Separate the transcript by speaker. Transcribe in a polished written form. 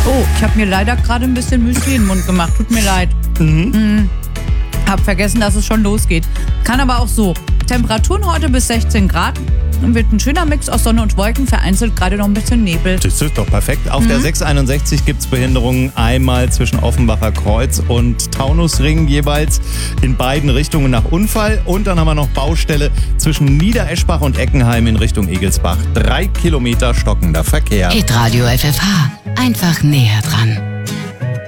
Speaker 1: Oh, ich habe mir leider gerade ein bisschen Müsli in den Mund gemacht. Tut mir leid. Hab vergessen, dass es schon losgeht. Kann aber auch so. Temperaturen heute bis 16 Grad. Wird ein schöner Mix aus Sonne und Wolken, vereinzelt gerade noch ein bisschen Nebel.
Speaker 2: Das ist doch perfekt. Auf der 661 gibt es Behinderungen einmal zwischen Offenbacher Kreuz und Taunusring, jeweils in beiden Richtungen nach Unfall. Und dann haben wir noch Baustelle zwischen Niedereschbach und Eckenheim in Richtung Egelsbach. 3 Kilometer stockender Verkehr.
Speaker 3: Hitradio FFH. Einfach näher dran.